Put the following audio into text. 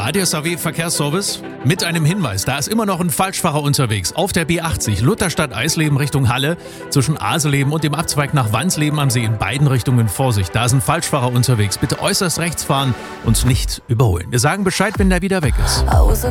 ADSAW Verkehrsservice mit einem Hinweis. Da ist immer noch ein Falschfahrer unterwegs. Auf der B80 Lutherstadt-Eisleben Richtung Halle zwischen Aseleben und dem Abzweig nach Wansleben am See in beiden Richtungen Vorsicht. Da ist ein Falschfahrer unterwegs. Bitte äußerst rechts fahren und nicht überholen. Wir sagen Bescheid, wenn der wieder weg ist.